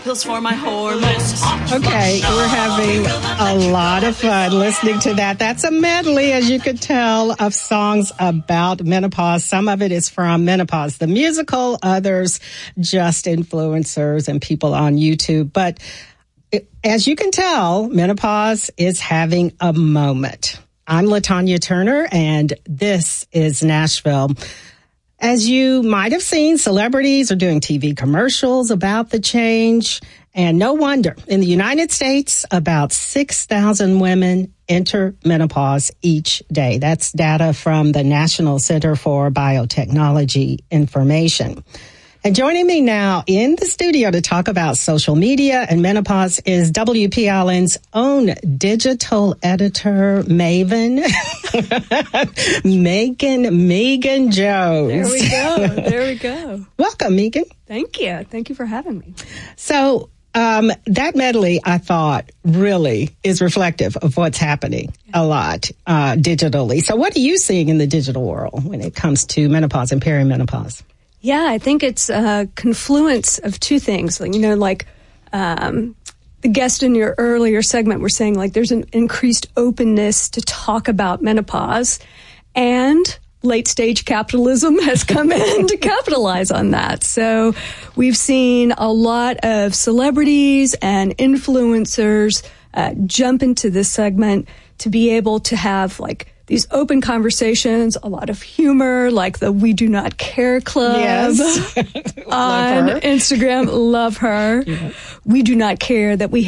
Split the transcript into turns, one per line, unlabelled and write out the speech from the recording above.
Pills for my hormones.
Okay, we're having a lot of fun listening to that. That's a medley, as you could tell, of songs about menopause. Some of it is from Menopause the Musical, others just influencers and people on YouTube. But as you can tell, menopause is having a moment. I'm LaTanya Turner, and this is Nashville. As you might have seen, celebrities are doing TV commercials about the change. And no wonder, in the United States, about 6,000 women enter menopause each day. That's data from the National Center for Biotechnology Information. And joining me now in the studio to talk about social media and menopause is WPLN's own digital editor, Maven, Megan Jones.
There we go.
Welcome, Megan.
Thank you. Thank you for having me.
So, that medley, I thought, really is reflective of what's happening a lot digitally. So what are you seeing in the digital world when it comes to menopause and perimenopause?
Yeah, I think it's a confluence of two things. The guest in your earlier segment were saying, there's an increased openness to talk about menopause, and late-stage capitalism has come in to capitalize on that. So we've seen a lot of celebrities and influencers jump into this segment to be able to have, these open conversations, a lot of humor, like the We Do Not Care Club
yes.
on Instagram. Love her. Yeah. We do not care that we